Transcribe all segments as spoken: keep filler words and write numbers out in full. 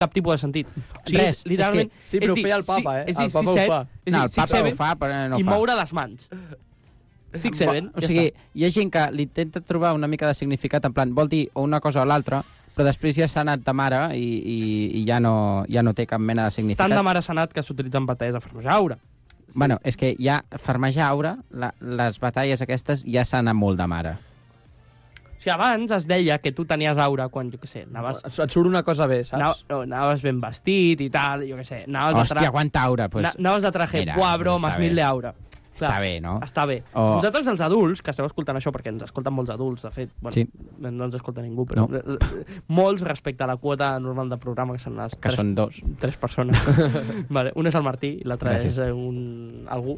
cap tipus de sentit. O sigui, Res, és, literalment... és que- sí, però ho feia el Papa, eh? És dir, El Papa ho six, fa. És No, dir, el Papa six, seven, ho fa, però no i fa. moure les mans. six seven, O sigui, hi ha gent que li intenta trobar una mica de significat, en plan, vol dir o una cosa o l'altra, però després ja s'ha anat de mare i, i, i ja, no, ja no té cap mena de significat. Tant de mare senat que s'utilitzen batalles de farmejar aura. Sí. Bueno, és que ja farmejar aura, la, les batalles aquestes ja s'han anat molt de mare. O sigui, abans es deia que tu tenies aura quan, jo què sé, anaves... Et surt una cosa bé, saps? Anaves, no, anaves ben vestit i tal, jo què sé. Anaves Hòstia, de tra... quanta aura! Pues, Na, anaves de traje, mira, buah, bro, està más bé. mil de aura. Està bé, no? Està bé. O- Nosaltres, els adults, que esteu escoltant això, perquè ens escolten molts adults, de fet, bueno, Sí. no ens escolta ningú, però No. no. molts respecte a la quota normal de programa, que són les Que tres, són dos. tres persones. Vale, un és el Martí i l'altre Gràcies. és eh, un... algú.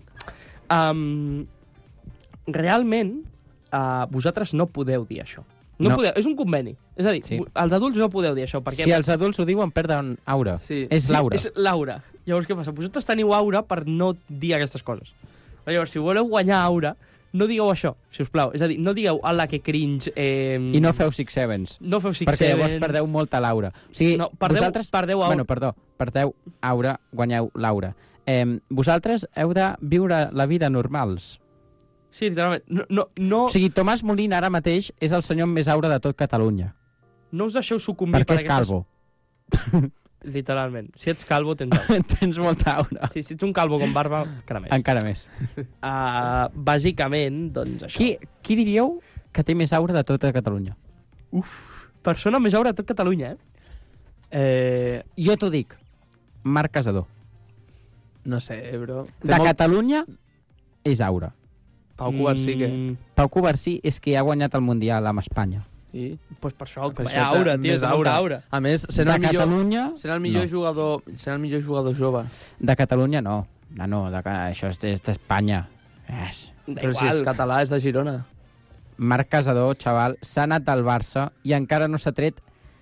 Um, realment, uh, vosaltres no podeu dir això. No, No. podeu, és un conveni. És a dir, Sí. sí. els adults no podeu dir això. Perquè Si els adults ho diuen, perden aura. Sí. És l'aura. És l'aura. Llavors, què passa? Vosaltres teniu aura per no dir aquestes coses. Llavors, si voleu guanyar aura, no digueu això, si us plau. És a dir, no digueu, ala, que cringe... Eh... I no feu six sevens. No feu six Perquè llavors seven. perdeu molta l'aura. O sigui, No, perdeu- vosaltres... perdeu aura. Bueno, perdó, perdeu aura, guanyeu l'aura. Eh, vosaltres heu de viure la vida normals. Sí, literalment. No, no, no, O sigui, Tomàs Molina ara mateix és el senyor amb més aura de tot Catalunya. no us deixeu sucumbir Perquè per és calvo. Literalment. Si ets calvo, tens aura. Tens molta aura. Sí, si ets un calvo com barba, encara més. Encara més. Uh, bàsicament, doncs això. Qui, qui diríeu que té més aura de tota Catalunya? Persona amb més aura de tot Catalunya, eh? Eh, Jo t'ho dic. Marc Casador. no sé, bro. De Catalunya és aura. Pau Covarsí, què? Mm, Pau Covarsí és que ha guanyat el Mundial amb Espanya. I... pues per això, Per per això això té aura, tio, més té molta aura. A més, sent De el millor, Catalunya... sent el millor no. jugador, sent el millor jugador jove. De Catalunya no. No, no, de, això és és d'Espanya. És. Da Però si igual. és català, és de Girona. Marc Casador, xaval, s'ha anat del Barça i encara no s'ha tret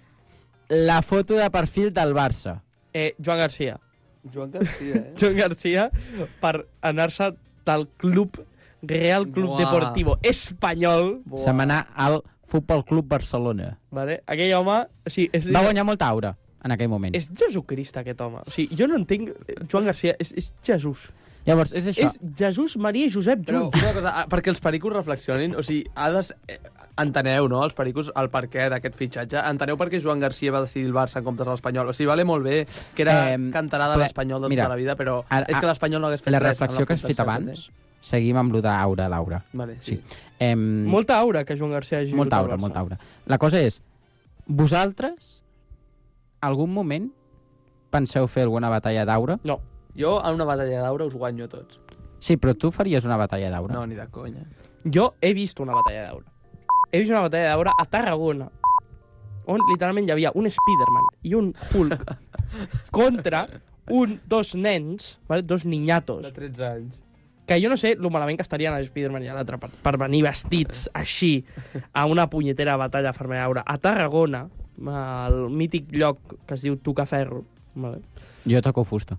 la foto de perfil del Barça. Eh, Joan Garcia. Joan Garcia, eh? Joan Garcia per anar-se del club Real Club Buah. Deportivo Espanyol, Buah. Se'n va anar al Futbol Club Barcelona. vale? Aquell home... O sigui, és, Va guanyar molta aura en aquell moment. és Jesucrist, aquest home. O sigui, jo no entenc... Joan Garcia és, és Jesús. Llavors, és això. És Jesús, Maria i Josep Però junts. una cosa, ah, perquè els pericos reflexionin, o sigui, ha de... eh, enteneu, no?, els pericos, el perquè d'aquest fitxatge. Enteneu per què Joan Garcia va decidir el Barça en comptes de l'Espanyol. O sigui, vale molt bé que era Eh, cantarà de ple- l'Espanyol de mira, tota la vida, però ara- és que l'Espanyol no hagués fet La res. amb reflexió que has fet potencial abans, seguim amb lo d'aura, l'aura. té. Vale, Sí. sí. Em, Molta aura que Joan Garcia hagi molta vingut al aura, Barça. molta aura. La cosa és, vosaltres, algun moment, penseu fer alguna batalla d'aura? No. Jo, en una batalla d'aura, us guanyo tots. Sí, però tu faries una batalla d'aura. No, ni de conya. Jo he vist una batalla d'aura. He vist una batalla d'aura a Tarragona, on literalment hi havia un Spiderman i un Hulk contra un, dos nens, vale? Dos niñatos, De tretze anys. que jo no sé lo malament que estarien el Spiderman i l'altre per, per venir vestits així a una punyetera batalla ferma d'aura a Tarragona, al mític lloc que es diu Tocaferro. Vale? Jo toco fusta.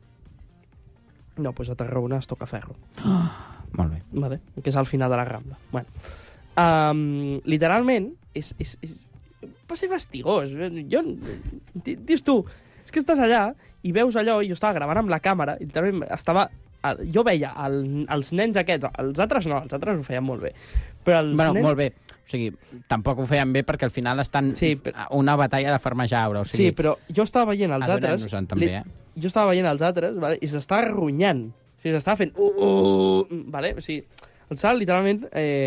No, doncs pues a Tarragona es toca ferro. Molt bé. Vale? Que és al final de la Rambla. Bueno. Um, literalment, és, és, és, va ser fastigós. Jo, di- dius tu, és que estàs allà i veus allò, i jo estava gravant amb la càmera, i literalment estava... Jo veia el, els nens aquests, els altres no, els altres ho feien molt bé, però els Bueno, nens... molt bé. O sigui, tampoc ho feien bé perquè al final estan Sí, però- a una batalla de farmejar aura. O sigui, Sí, però jo estava veient els altres... adonem-nos-en també, eh? Jo estava veient els altres, vale? I s'estava runyant. O sigui, s'estava fent... Uh, uh, vale? O sigui, els estava literalment eh,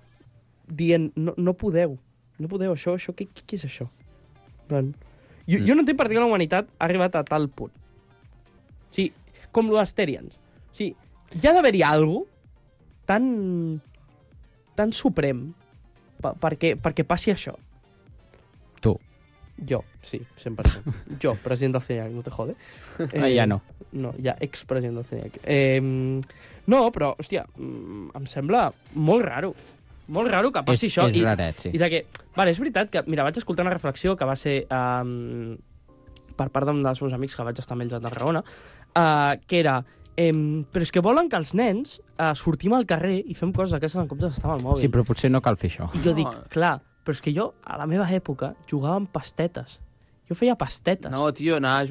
dient, no, no podeu, no podeu, això, això, què, què és això? Plan, jo, Mm. jo no entenc per què la humanitat ha arribat a tal punt. O sigui, com lo d'Asterians. O sigui, hi ha d'haver-hi algo tan, tan suprem pa, perquè, perquè passi això. Tu. Jo, sí, cent per cent. Jo, president del C N I A C, no te jode. Ah, ja no. No, ja expresident del C N I A C. Eh, no, però, hòstia, mm, em sembla molt raro. Molt raro que passi És, això. és I, raret, sí. I de que... Vale, és veritat que... Mira, vaig escoltar una reflexió que va ser um, per part d'un dels meus amics que vaig estar amb ells a Tarragona, uh, que era... Um, però és que volen que els nens uh, sortim al carrer i fem coses d'aquestes en comptes d'estar amb el mòbil. Sí, però potser no cal fer això. I jo No. dic, clar, però és que jo, a la meva època, jugava amb pastetes. Jo feia pastetes. No, tio, anar a